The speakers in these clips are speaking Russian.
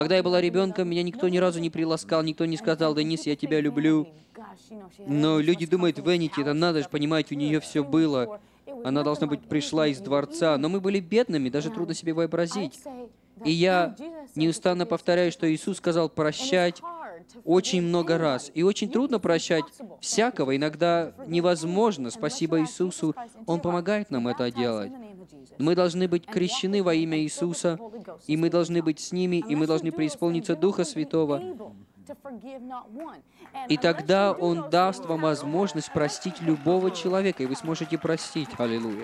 Когда я была ребенком, меня никто ни разу не приласкал, никто не сказал: «Денис, я тебя люблю». Но люди думают, Венити, это надо же, понимаете, у нее все было. Она, должна быть, пришла из дворца. Но мы были бедными, даже трудно себе вообразить. И я неустанно повторяю, что Иисус сказал прощать очень много раз. И очень трудно прощать всякого. Иногда невозможно. Спасибо Иисусу. Он помогает нам это делать. Мы должны быть крещены во имя Иисуса, и мы должны быть с ними, и мы должны преисполниться Духа Святого. И тогда Он даст вам возможность простить любого человека, и вы сможете простить. Аллилуйя.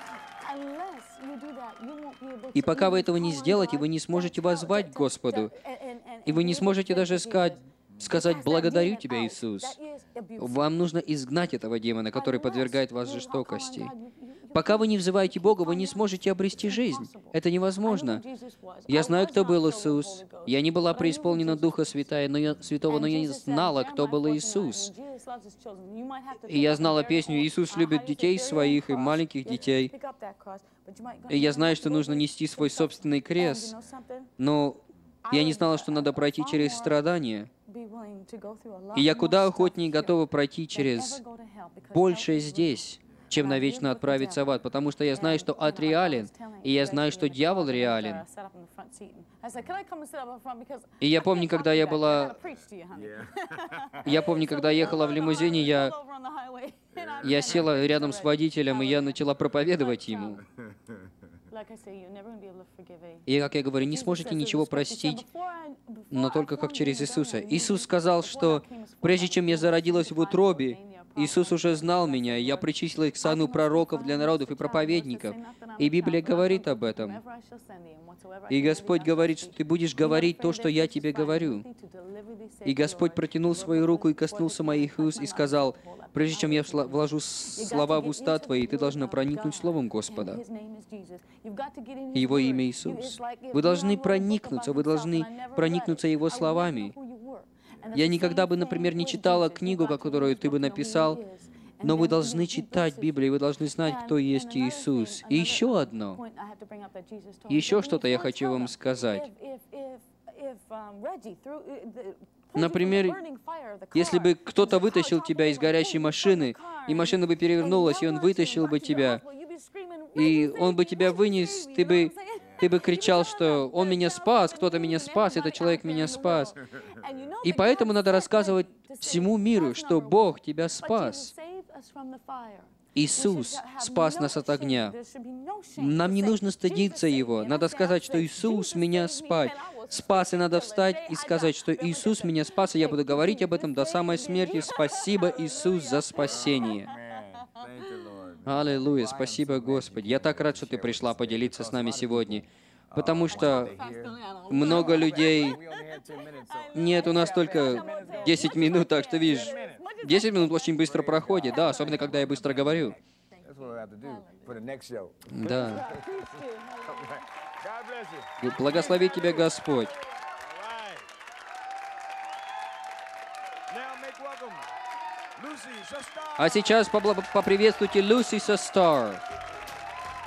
И пока вы этого не сделаете, вы не сможете воззвать к Господу, и вы не сможете даже сказать «Благодарю Тебя, Иисус». Вам нужно изгнать этого демона, который подвергает вас жестокости. Пока вы не взываете Бога, вы не сможете обрести жизнь. Это невозможно. Я знаю, кто был Иисус. Я не была преисполнена Духа Святого, но я знала, кто был Иисус. И я знала песню «Иисус любит детей своих и маленьких детей». И я знаю, что нужно нести свой собственный крест, но я не знала, что надо пройти через страдания. И я куда охотнее готова пройти через большее здесь, чем навечно отправиться в ад, потому что я знаю, что ад реален, и я знаю, что дьявол реален. И я помню, когда я ехала в лимузине, я села рядом с водителем, и я начала проповедовать ему. И, как я говорю, не сможете ничего простить, но только как через Иисуса. Иисус сказал, что прежде чем я зародилась в утробе, Иисус уже знал меня, и я причислилась к сану пророков для народов и проповедников. И Библия говорит об этом. И Господь говорит, что ты будешь говорить то, что я тебе говорю. И Господь протянул свою руку и коснулся моих уст и сказал: прежде чем я вложу слова в уста твои, ты должна проникнуть Словом Господа. Его имя Иисус. Вы должны проникнуться Его словами. Я никогда бы, например, не читала книгу, которую ты бы написал, но вы должны читать Библию, вы должны знать, кто есть Иисус. И еще одно. Еще что-то я хочу вам сказать. Например, если бы кто-то вытащил тебя из горящей машины, и машина бы перевернулась, и он вытащил бы тебя, и он бы тебя вынес, ты бы кричал, что «Он меня спас, кто-то меня спас, этот человек меня спас». И поэтому надо рассказывать всему миру, что Бог тебя спас. Иисус спас нас от огня. Нам не нужно стыдиться Его. Надо сказать, что Иисус меня спас, и надо встать и сказать, что Иисус меня спас, и я буду говорить об этом до самой смерти. Спасибо, Иисус, за спасение. Аллилуйя, спасибо, Господи. Я так рад, что Ты пришла поделиться с нами сегодня, потому что много людей... Нет, у нас только 10 минут, так что, видишь, 10 минут очень быстро проходит, да, особенно, когда я быстро говорю. Да. Благослови тебя Господь. А сейчас поприветствуйте Люси Состар.